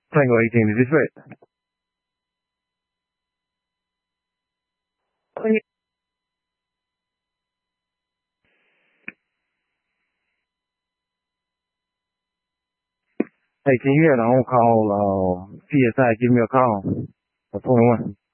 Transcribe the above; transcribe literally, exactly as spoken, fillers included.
Tango eighteen, is this right? Hey, can you hear the on call, uh, P S I give me a call for twenty-one?